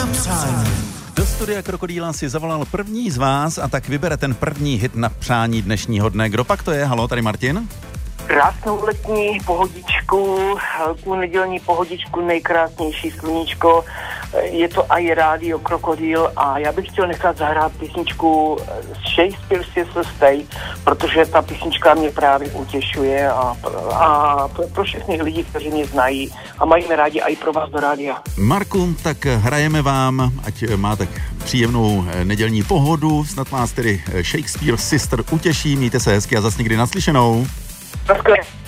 na přání. Do studia Krokodýla si zavolal první z vás a tak vybere ten první hit na přání dnešního dne. Kdo pak to je? Haló, tady Martin. Krásnou letní pohodičku, velkou nedělní pohodičku, nejkrásnější sluníčko. Je to i rádio Krokodýl a já bych chtěl nechat zahrát písničku Shakespeare Sister Stay, protože ta písnička mě právě utěšuje a pro všechny lidi, kteří mě znají a mají mě rádi i pro vás do rádia. Marku, tak hrajeme vám, ať máte příjemnou nedělní pohodu, snad vás tedy Shakespeare Sister utěší, mějte se hezky a zas někdy naslyšenou. Naschle.